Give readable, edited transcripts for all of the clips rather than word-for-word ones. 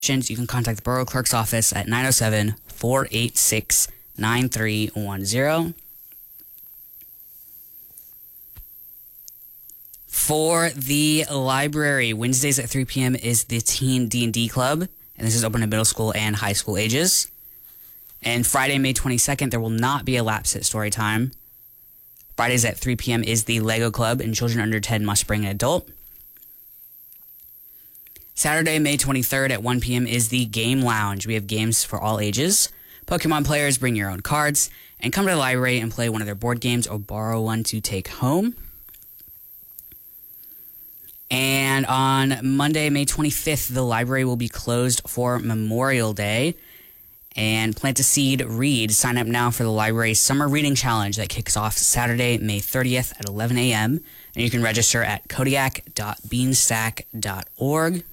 You can contact the Borough Clerk's office at 907-486-9310. For the library, Wednesdays at 3 p.m. is the Teen D&D Club, and this is open to middle school and high school ages. And Friday, May 22nd, there will not be a lapse at story time. Fridays at 3 p.m. is the Lego Club, and children under 10 must bring an adult. Saturday, May 23rd at 1 p.m. is the Game Lounge. We have games for all ages. Pokemon players, bring your own cards, and come to the library and play one of their board games or borrow one to take home. And on Monday, May 25th, the library will be closed for Memorial Day. And Plant a Seed, Read. Sign up now for the library's Summer Reading Challenge that kicks off Saturday, May 30th at 11 a.m. And you can register at kodiak.beanstack.org.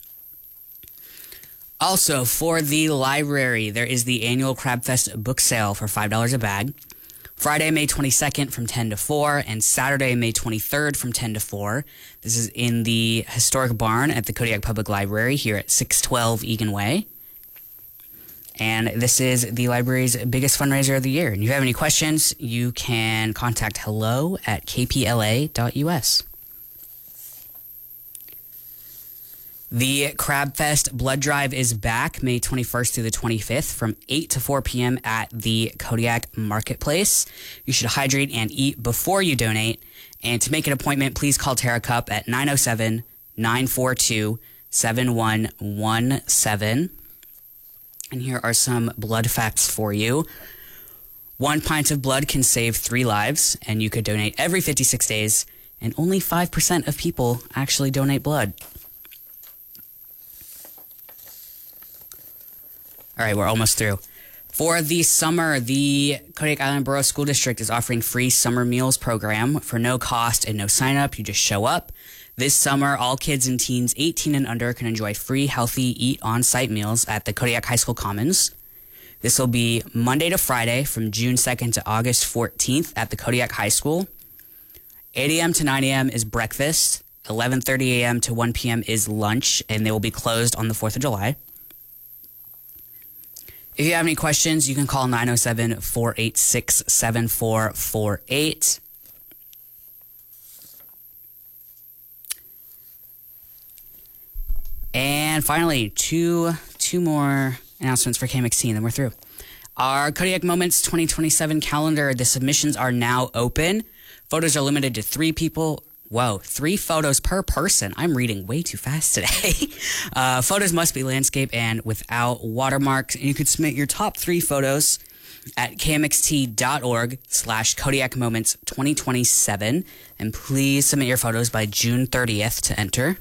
Also, for the library, there is the annual Crabfest book sale for $5 a bag. Friday, May 22nd from 10 to 4, and Saturday, May 23rd from 10 to 4. This is in the historic barn at the Kodiak Public Library here at 612 Egan Way. And this is the library's biggest fundraiser of the year. And if you have any questions, you can contact hello@kpla.us. The Crabfest Blood Drive is back May 21st through the 25th from 8 to 4 p.m. at the Kodiak Marketplace. You should hydrate and eat before you donate. And to make an appointment, please call Tara Cup at 907-942-7117. And here are some blood facts for you. 1 pint of blood can save 3 lives, and you could donate every 56 days, and only 5% of people actually donate blood. All right, we're almost through. For the summer, the Kodiak Island Borough School District is offering free summer meals program for no cost and no sign up. You just show up. This summer, all kids and teens 18 and under can enjoy free, healthy, eat on-site meals at the Kodiak High School Commons. This will be Monday to Friday from June 2nd to August 14th at the Kodiak High School. 8 a.m. to 9 a.m. is breakfast. 11:30 a.m. to 1 p.m. is lunch, and they will be closed on the 4th of July. If you have any questions, you can call 907-486-7448. And finally, two more announcements for KMXT, and then we're through. Our Kodiak Moments 2027 calendar, the submissions are now open. Photos are limited to 3 people. Whoa, 3 photos per person. I'm reading way too fast today. Photos must be landscape and without watermarks. And you could submit your top 3 photos at kmxt.org/Kodiak Moments 2027. And please submit your photos by June 30th to enter.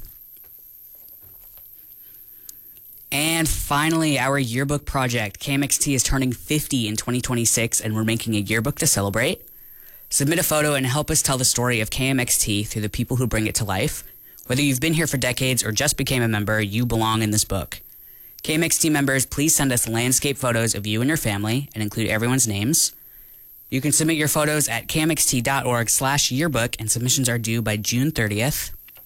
And finally, our yearbook project. KMXT is turning 50 in 2026, and we're making a yearbook to celebrate. Submit a photo and help us tell the story of KMXT through the people who bring it to life. Whether you've been here for decades or just became a member, you belong in this book. KMXT members, please send us landscape photos of you and your family and include everyone's names. You can submit your photos at kmxt.org/yearbook, and submissions are due by June 30th.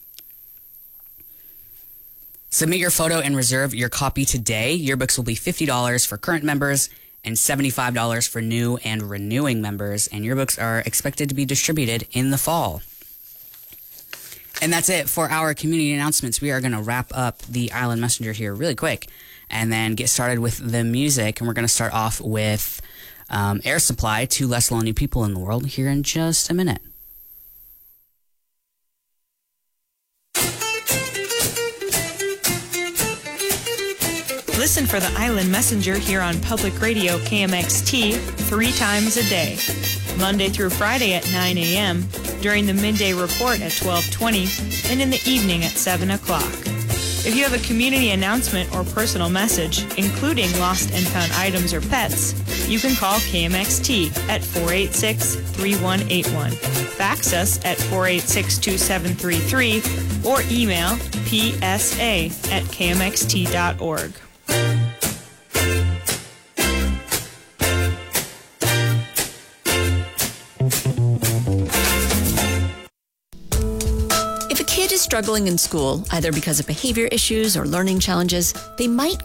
Submit your photo and reserve your copy today. Yearbooks will be $50 for current members and $75 for new and renewing members. And yearbooks are expected to be distributed in the fall. And that's it for our community announcements. We are going to wrap up the Island Messenger here really quick and then get started with the music. And we're going to start off with Air Supply, 2 Less Lonely People in the World, here in just a minute. Listen for the Island Messenger here on Public Radio KMXT 3 times a day, Monday through Friday at 9 a.m., during the midday report at 12:20, and in the evening at 7 o'clock. If you have a community announcement or personal message, including lost and found items or pets, you can call KMXT at 486-3181, fax us at 486-2733, or email psa@kmxt.org. struggling in school, either because of behavior issues or learning challenges, they might